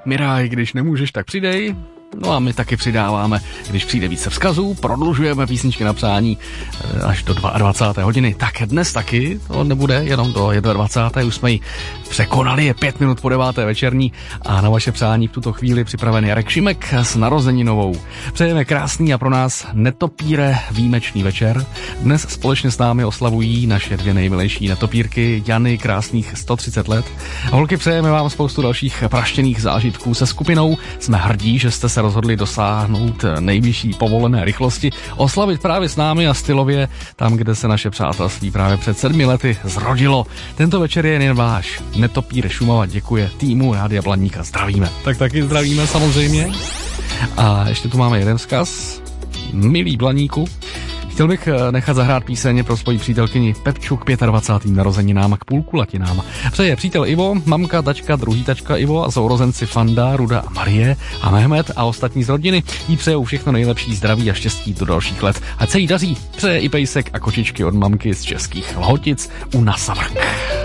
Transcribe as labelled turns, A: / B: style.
A: Miraj, když nemůžeš, tak přidej. No a my taky přidáváme, když přijde více vzkazů, prodlužujeme písničky na přání až do 22. hodiny. Tak dnes taky, to nebude jenom do 21. Už jsme ji překonali, je 5 minut po 9. večerní a na vaše přání v tuto chvíli připraven Jarek Šimek s narozeninovou. Přejeme krásný a pro nás netopíre výjimečný večer. Dnes společně s námi oslavují naše 2 nejmilejší netopírky Jany krásných 130 let. Holky, přejeme vám spoustu dalších praštěných zážitků se skupinou. Jsme hrdí, že jste se rozhodli dosáhnout nejvyšší povolené rychlosti, oslavit právě s námi a stylově tam, kde se naše přátelství právě před 7 lety zrodilo. Tento večer je jen váš. Netopír Šumava děkuje týmu Rádia Blaník a zdravíme. Tak taky zdravíme samozřejmě. A ještě tu máme jeden vzkaz. Milý Blaníku, chtěl bych nechat zahrát píseň pro svoji přítelkyni Pepču k 25. narozeninám a k půlkulatinám. Přeje přítel Ivo, mamka, tačka, druhý tačka Ivo a sourozenci Fanda, Ruda a Marie a Mehmet a ostatní z rodiny. Jí přejou všechno nejlepší zdraví a štěstí do dalších let. Ať se jí daří. Přeje i pejsek a kočičky od mamky z českých Lhotic u Nasavrk.